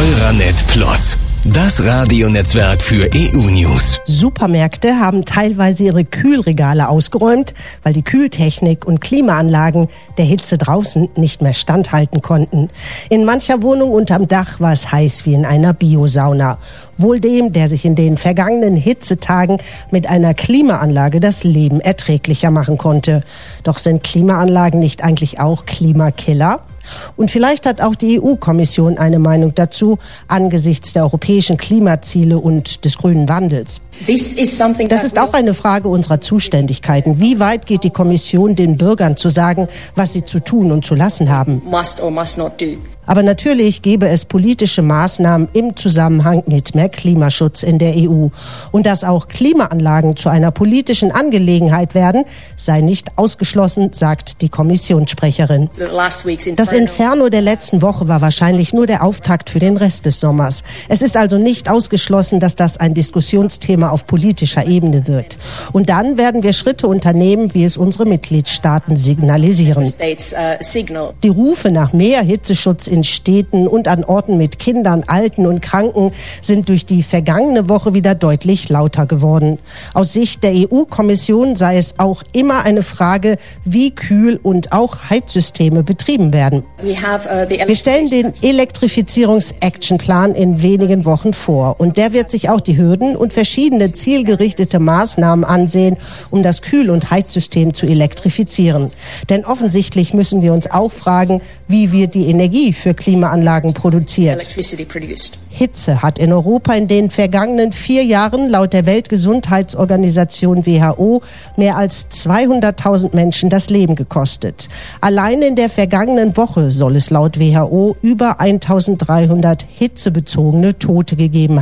Euranet Plus, das Radionetzwerk für EU-News. Supermärkte haben teilweise ihre Kühlregale ausgeräumt, weil die Kühltechnik und Klimaanlagen der Hitze draußen nicht mehr standhalten konnten. In mancher Wohnung unterm Dach war es heiß wie in einer Biosauna. Wohl dem, der sich in den vergangenen Hitzetagen mit einer Klimaanlage das Leben erträglicher machen konnte. Doch sind Klimaanlagen nicht eigentlich auch Klimakiller? Und vielleicht hat auch die EU-Kommission eine Meinung dazu, angesichts der europäischen Klimaziele und des grünen Wandels. Das ist auch eine Frage unserer Zuständigkeiten. Wie weit geht die Kommission, den Bürgern zu sagen, was sie zu tun und zu lassen haben? Aber natürlich gäbe es politische Maßnahmen im Zusammenhang mit mehr Klimaschutz in der EU. Und dass auch Klimaanlagen zu einer politischen Angelegenheit werden, sei nicht ausgeschlossen, sagt die Kommissionssprecherin. Das Inferno der letzten Woche war wahrscheinlich nur der Auftakt für den Rest des Sommers. Es ist also nicht ausgeschlossen, dass das ein Diskussionsthema auf politischer Ebene wird. Und dann werden wir Schritte unternehmen, wie es unsere Mitgliedstaaten signalisieren. Die Rufe nach mehr Hitzeschutz in Städten und an Orten mit Kindern, Alten und Kranken sind durch die vergangene Woche wieder deutlich lauter geworden. Aus Sicht der EU-Kommission sei es auch immer eine Frage, wie Kühl- und auch Heizsysteme betrieben werden. Wir stellen den Elektrifizierungs-Action-Plan in wenigen Wochen vor und der wird sich auch die Hürden und verschiedene zielgerichtete Maßnahmen ansehen, um das Kühl- und Heizsystem zu elektrifizieren. Denn offensichtlich müssen wir uns auch fragen, wie wir die Energie für Klimaanlagen produziert. Hitze hat in Europa in den vergangenen 4 Jahren laut der Weltgesundheitsorganisation WHO mehr als 200.000 Menschen das Leben gekostet. Allein in der vergangenen Woche soll es laut WHO über 1.300 hitzebezogene Tote gegeben haben.